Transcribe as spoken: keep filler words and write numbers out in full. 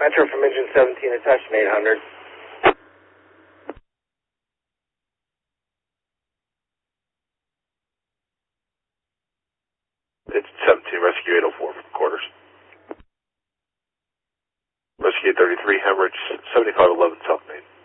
Metro from engine seventeen, attention eight hundred. Engine seventeen, rescue eight oh four from quarters. Rescue thirty-three, hemorrhage seventy-five eleven South Main.